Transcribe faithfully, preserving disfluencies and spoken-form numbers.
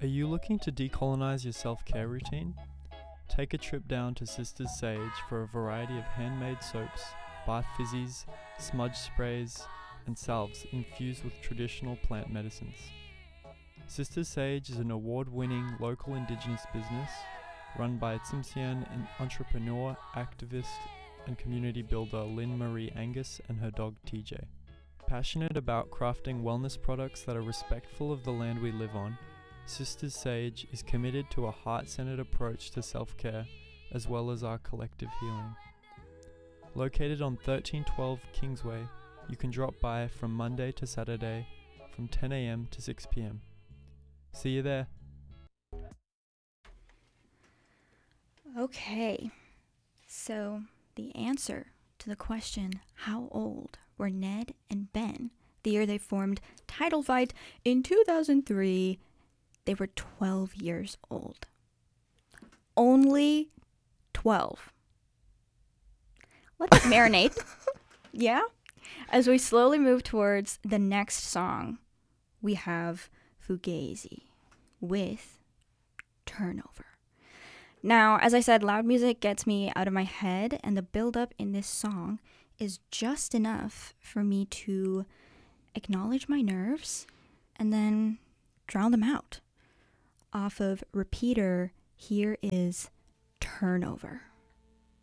Are you looking to decolonize your self-care routine? Take a trip down to Sisters Sage for a variety of handmade soaps, bath fizzies, smudge sprays, and salves infused with traditional plant medicines. Sisters Sage is an award-winning local indigenous business run by Tsimshian entrepreneur, activist, and community builder Lynn Marie Angus and her dog T J. Passionate about crafting wellness products that are respectful of the land we live on, Sisters Sage is committed to a heart-centered approach to self-care as well as our collective healing. Located on thirteen twelve Kingsway, you can drop by from Monday to Saturday from ten a.m. to six p.m. See you there. Okay, so the answer to the question, how old were Ned and Ben the year they formed Title Fight in two thousand three? They were twelve years old. Only twelve. Let that marinate. Yeah? As we slowly move towards the next song, we have Fugazi with Turnover. Now, as I said, loud music gets me out of my head, and the build-up in this song is just enough for me to acknowledge my nerves and then drown them out. Off of Repeater, here is Turnover.